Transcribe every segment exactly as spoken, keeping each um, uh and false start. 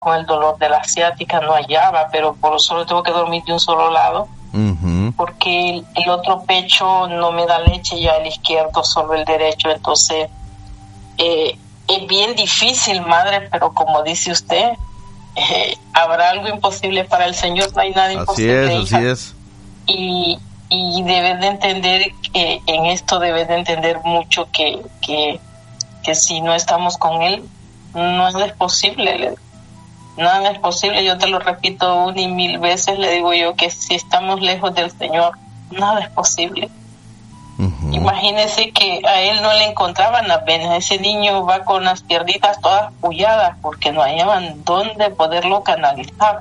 con el dolor de la ciática, no hallaba, pero por solo tengo que dormir de un solo lado, uh-huh. porque el, el otro pecho no me da leche, ya el izquierdo, solo el derecho. Entonces eh, es bien difícil, madre, pero como dice usted, eh, habrá algo imposible para el Señor, no hay nada imposible. Así es, hija. Así es. Y, y debes de entender que en esto debes de entender mucho que, que, que si no estamos con Él, no es posible, nada es posible. Yo te lo repito una y mil veces, le digo yo que si estamos lejos del Señor, nada es posible. Uh-huh. Imagínese que a él no le encontraban las venas, ese niño va con las piernitas todas pulladas porque no hallaban dónde poderlo canalizar.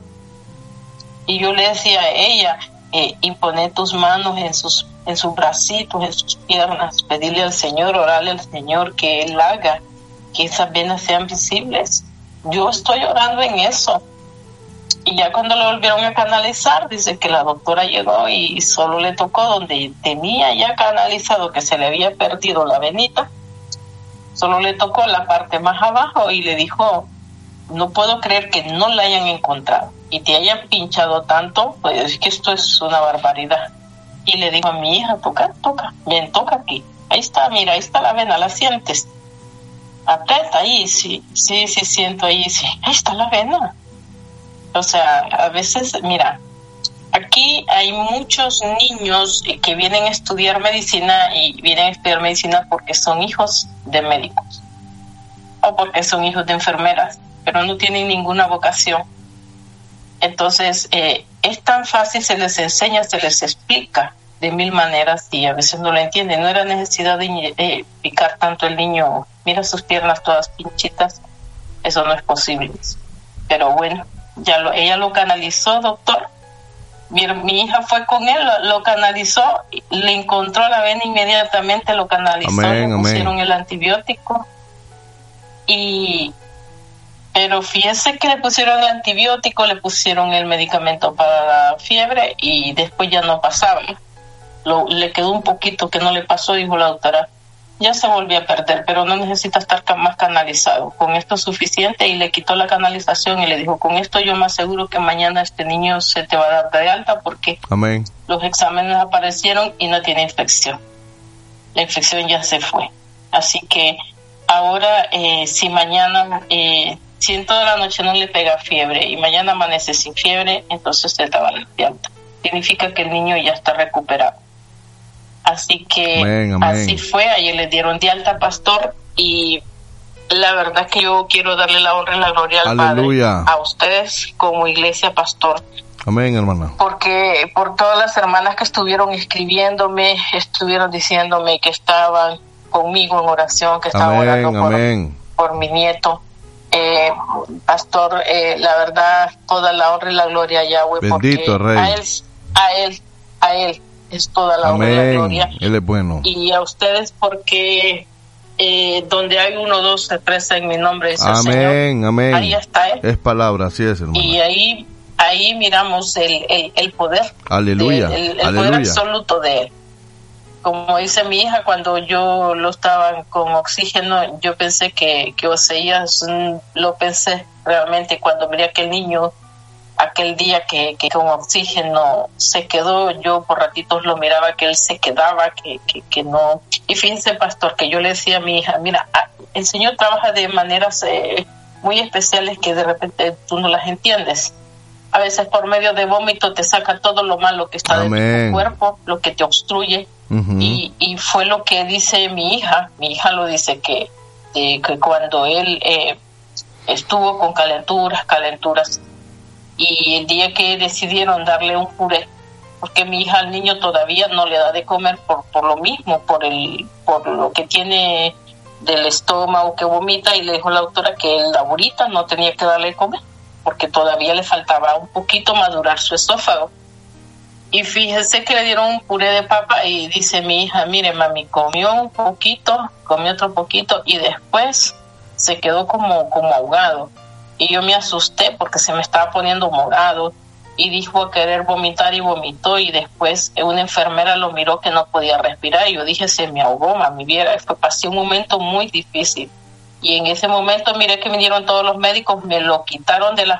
Y yo le decía a ella, eh, impone tus manos en sus en sus bracitos, en sus piernas, pedirle al Señor, orarle al Señor que Él haga que esas venas sean visibles. Yo estoy orando en eso. Y ya cuando lo volvieron a canalizar, dice que la doctora llegó y solo le tocó donde tenía ya canalizado, que se le había perdido la venita, solo le tocó la parte más abajo y le dijo, no puedo creer que no la hayan encontrado y te hayan pinchado tanto, pues es que esto es una barbaridad. Y le dijo a mi hija, toca, toca, bien, toca aquí, ahí está, mira, ahí está la vena, la sientes, aprieta ahí, sí, sí, sí, siento ahí, sí, ahí está la vena. O sea, a veces, mira, aquí hay muchos niños que vienen a estudiar medicina y vienen a estudiar medicina porque son hijos de médicos o porque son hijos de enfermeras, pero no tienen ninguna vocación. Entonces, eh, es tan fácil, se les enseña, se les explica de mil maneras y a veces no lo entienden. No era necesidad de eh, picar tanto el niño. Mira sus piernas todas pinchitas. Eso no es posible. Pero bueno, ya lo, ella lo canalizó, doctor. Mi, mi hija fue con él, lo, lo canalizó, le encontró la vena inmediatamente, lo canalizó, amén, le pusieron amén. el antibiótico. Y... Pero fíjese que le pusieron el antibiótico, le pusieron el medicamento para la fiebre y después ya no pasaba. Lo, le quedó un poquito que no le pasó, dijo la doctora. Ya se volvió a perder, pero no necesita estar más canalizado. Con esto es suficiente y le quitó la canalización y le dijo, con esto yo me aseguro que mañana este niño se te va a dar de alta porque amén. Los exámenes aparecieron y no tiene infección. La infección ya se fue. Así que ahora, eh, si mañana... Eh, si en toda la noche no le pega fiebre y mañana amanece sin fiebre, entonces se te va a dar de alta. Significa que el niño ya está recuperado. Así que amén, amén. Así fue. Ayer le dieron de alta, pastor, y la verdad que yo quiero darle la honra y la gloria al Aleluya. Padre, a ustedes como iglesia, pastor. Amén, hermana. Porque por todas las hermanas que estuvieron escribiéndome, estuvieron diciéndome que estaban conmigo en oración, que estaban amén, orando por, amén. por mi nieto. Eh, pastor, eh, la verdad, toda la honra y la gloria a Yahweh, bendito porque Rey. a él, a él, a él es toda la amén. honra y la gloria. Él es bueno. Y a ustedes porque eh, donde hay uno, dos, se tres en mi nombre, dice amén, el Señor. Amén. Ahí está Él. Es palabra, así es, hermano. Y ahí, ahí miramos el, el, el poder. Aleluya. De, el el Aleluya. poder absoluto de Él. Como dice mi hija, cuando yo lo estaba con oxígeno, yo pensé que, que Oseías, lo pensé realmente cuando miré a aquel niño, aquel día que, que con oxígeno se quedó, yo por ratitos lo miraba que él se quedaba, que, que, que no. Y fíjense, pastor, que yo le decía a mi hija, mira, el Señor trabaja de maneras eh, muy especiales que de repente tú no las entiendes. A veces por medio de vómito te saca todo lo malo que está amén. dentro de tu cuerpo, lo que te obstruye. Uh-huh. Y, y fue lo que dice mi hija, mi hija lo dice que, eh, que cuando él eh, estuvo con calenturas, calenturas, y el día que decidieron darle un puré, porque mi hija al niño todavía no le da de comer por, por lo mismo, por el por lo que tiene del estómago que vomita, y le dijo la doctora que él ahorita no tenía que darle de comer, porque todavía le faltaba un poquito madurar su esófago. Y fíjese que le dieron un puré de papa y dice mi hija, mire mami, comió un poquito, comió otro poquito y después se quedó como, como ahogado. Y yo me asusté porque se me estaba poniendo morado y dijo a querer vomitar y vomitó, y después una enfermera lo miró que no podía respirar y yo dije, se me ahogó, mami, viera, fue, pasé un momento muy difícil. Y en ese momento, miré que vinieron todos los médicos, me lo quitaron de las